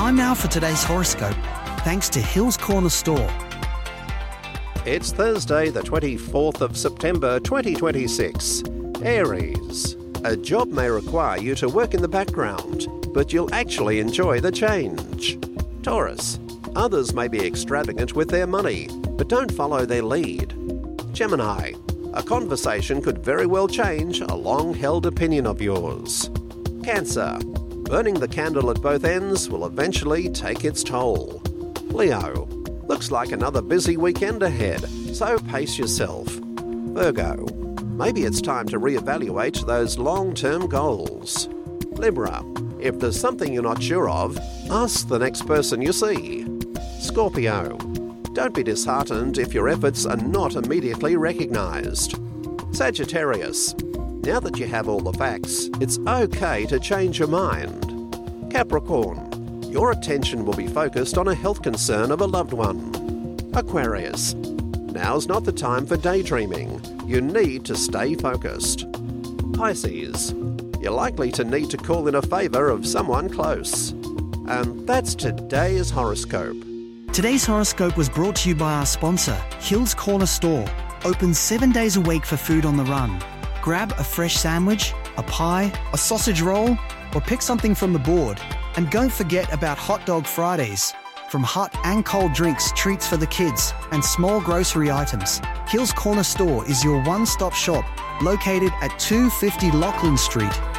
Time now for today's horoscope, thanks to Hills Corner Store. It's Thursday, the 24th of September 2026. Aries. A job may require you to work in the background, but you'll actually enjoy the change. Taurus. Others may be extravagant with their money, but don't follow their lead. Gemini. A conversation could very well change a long-held opinion of yours. Cancer. Burning the candle at both ends will eventually take its toll. Leo. Looks like another busy weekend ahead, so pace yourself. Virgo. Maybe it's time to reevaluate those long-term goals. Libra. If there's something you're not sure of, ask the next person you see. Scorpio. Don't be disheartened if your efforts are not immediately recognised. Sagittarius. Now that you have all the facts, it's okay to change your mind. Capricorn. Your attention will be focused on a health concern of a loved one. Aquarius. Now's not the time for daydreaming. You need to stay focused. Pisces. You're likely to need to call in a favour of someone close. And that's today's horoscope. Today's horoscope was brought to you by our sponsor, Hills Corner Store. Open 7 days a week for food on the run. Grab a fresh sandwich, a pie, a sausage roll, or pick something from the board. And don't forget about Hot Dog Fridays. From hot and cold drinks, treats for the kids, and small grocery items, Hills Corner Store is your one-stop shop, located at 250 Lachlan Street.